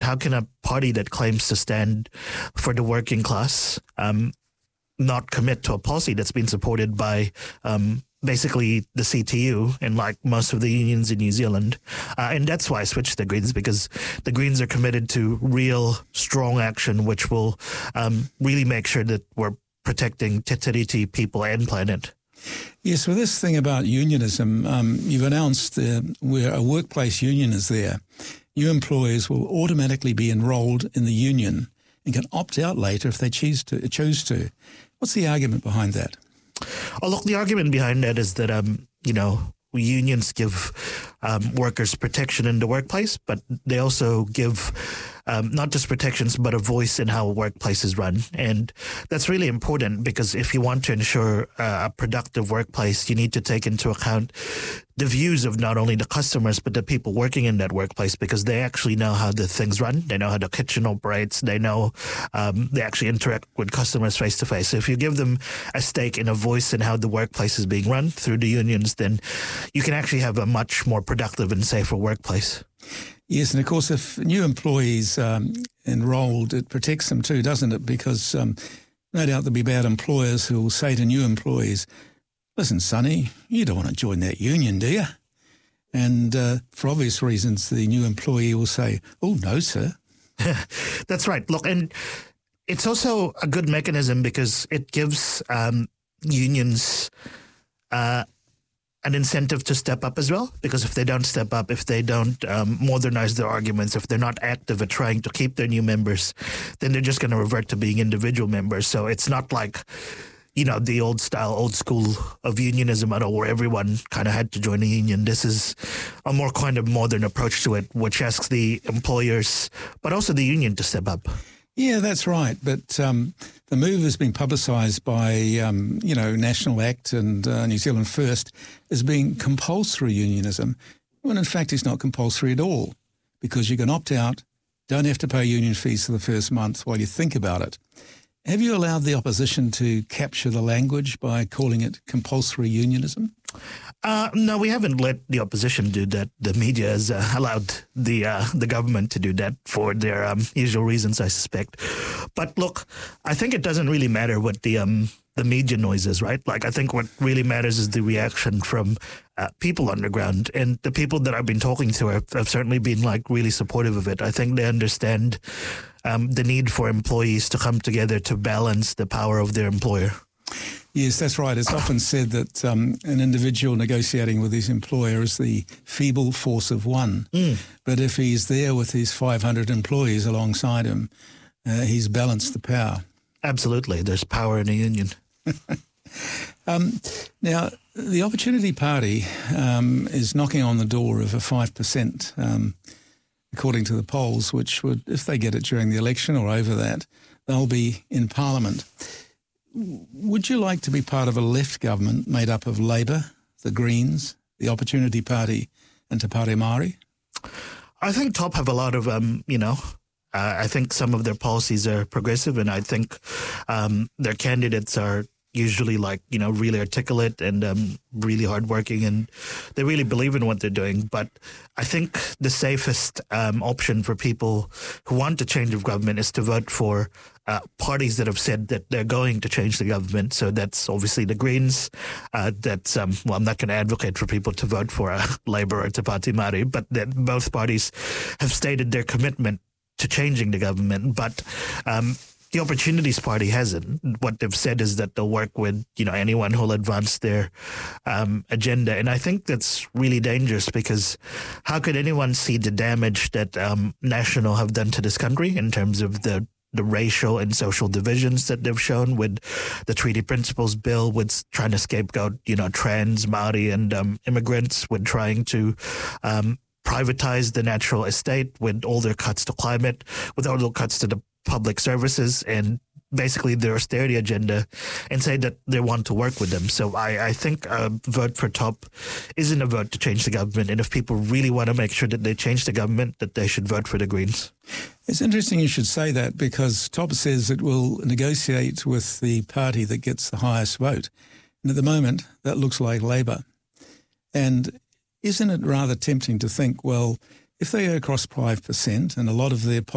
how can a party that claims to stand for the working class not commit to a policy that's been supported by basically the CTU and like most of the unions in New Zealand. And that's why I switched to the Greens, because the Greens are committed to real strong action, which will really make sure that we're protecting Te Tiriti people and planet. Yes, well, this thing about unionism, you've announced where a workplace union is there, new employees will automatically be enrolled in the union and can opt out later if they choose to. What's the argument behind that? Oh, look, the argument behind that is that, unions give workers protection in the workplace, but they also give not just protections, but a voice in how a workplace is run. And that's really important, because if you want to ensure a productive workplace, you need to take into account the views of not only the customers, but the people working in that workplace, because they actually know how the things run. They know how the kitchen operates. They know they actually interact with customers face to face. So if you give them a stake and a voice in how the workplace is being run through the unions, then you can actually have a much more productive and safer workplace. Yes, and of course, if new employees enrolled, it protects them too, doesn't it? Because no doubt there'll be bad employers who will say to new employees, listen, Sonny, you don't want to join that union, do you? And for obvious reasons, the new employee will say, oh, no, sir. That's right. Look, and it's also a good mechanism because it gives unions an incentive to step up as well, because if they don't step up, if they don't modernize their arguments, if they're not active at trying to keep their new members, then they're just going to revert to being individual members. So it's not like, the old school of unionism at all, where everyone kind of had to join a union. This is a more kind of modern approach to it, which asks the employers, but also the union, to step up. Yeah, that's right. But the move has been publicised by, National Act and New Zealand First as being compulsory unionism, when in fact it's not compulsory at all, because you can opt out, don't have to pay union fees for the first month while you think about it. Have you allowed the opposition to capture the language by calling it compulsory unionism? No, we haven't let the opposition do that. The media has allowed the government to do that for their usual reasons, I suspect. But look, I think it doesn't really matter what the media noise is, right? Like, I think what really matters is the reaction from people underground. And the people that I've been talking to have certainly been really supportive of it. I think they understand the need for employees to come together to balance the power of their employer. Yes, that's right. It's often said that an individual negotiating with his employer is the feeble force of one. But if he's there with his 500 employees alongside him, he's balanced the power. Absolutely. There's power in a union. Now, the Opportunity Party is knocking on the door of a 5%, according to the polls, which would, if they get it during the election or over that, they'll be in Parliament. Would you like to be part of a left government made up of Labour, the Greens, the Opportunity Party and Te Pare Māori? I think TOP have a lot of, I think some of their policies are progressive, and I think their candidates are usually really articulate and really hardworking, and they really believe in what they're doing. But I think the safest option for people who want a change of government is to vote for parties that have said that they're going to change the government. So that's obviously the Greens. I'm not going to advocate for people to vote for Labour or Te Pāti Māori, but that both parties have stated their commitment to changing the government. But the Opportunities Party hasn't. What they've said is that they'll work with, anyone who'll advance their agenda. And I think that's really dangerous, because how could anyone see the damage that National have done to this country in terms of the racial and social divisions that they've shown with the Treaty Principles Bill, with trying to scapegoat, trans, Māori and immigrants, with trying to privatize the natural estate, with all their cuts to climate, with all their cuts to the public services, and basically their austerity agenda, and say that they want to work with them. So I think a vote for TOP isn't a vote to change the government. And if people really want to make sure that they change the government, that they should vote for the Greens. It's interesting you should say that, because TOP says it will negotiate with the party that gets the highest vote. And at the moment, that looks like Labour. And isn't it rather tempting to think, well, if they go across 5% and a lot of their